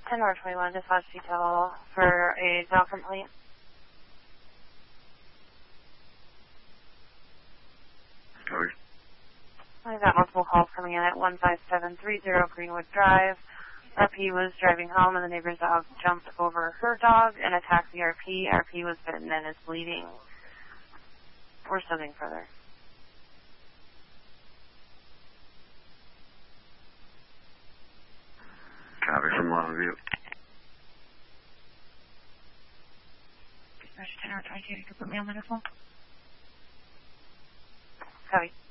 10-21, dispatch detail for a dog complaint. Copy. I've got multiple calls coming in at 15730 Greenwood Drive. RP was driving home and the neighbor's dog jumped over her dog and attacked the RP. RP was bitten and is bleeding. We're studying further. Copy from Longview. Dispatch 10-22, you can put me on that as well. Copy.